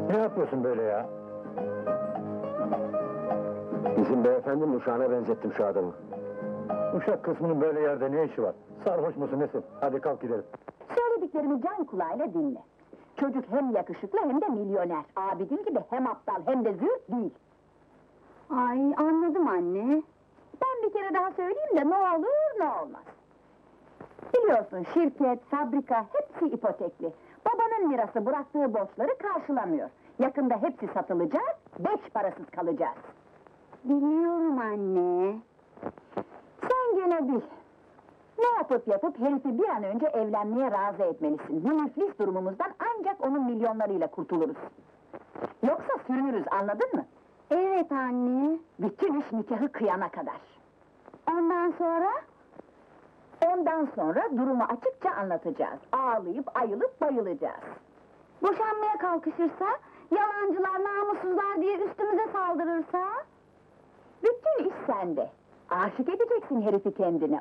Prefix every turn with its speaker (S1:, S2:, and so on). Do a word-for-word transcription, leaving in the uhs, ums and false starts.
S1: Ne yapıyorsun böyle ya?
S2: Bizim beyefendinin uşağına benzettim şu adamı.
S1: Uşak kısmının böyle yerde ne işi var? Sarhoş musun nesin? Hadi kalk gidelim.
S3: Söylediklerimi can kulağıyla dinle. Çocuk hem yakışıklı hem de milyoner. Abidin gibi hem aptal hem de züğürt değil. Ay anladım anne. Ben bir kere daha söyleyeyim de ne olur ne olmaz. Biliyorsun şirket, fabrika hepsi ipotekli. Babanın mirası bıraktığı borçları karşılamıyor. Yakında hepsi satılacak, beş parasız kalacağız. Biliyorum anne. Sen gene bil. Ne yapıp yapıp herifi bir an önce evlenmeye razı etmelisin. Bu müflis durumumuzdan ancak onun milyonlarıyla kurtuluruz. Yoksa sürünürüz, anladın mı? Evet anne. Bütün iş nikahı kıyana kadar. Ondan sonra? Ondan sonra durumu açıkça anlatacağız. Ağlayıp ayılıp bayılacağız. Boşanmaya kalkışırsa, yalancılar, namussuzlar diye üstümüze saldırırsa? Bütün iş sende. Aşık edeceksin herifi kendine.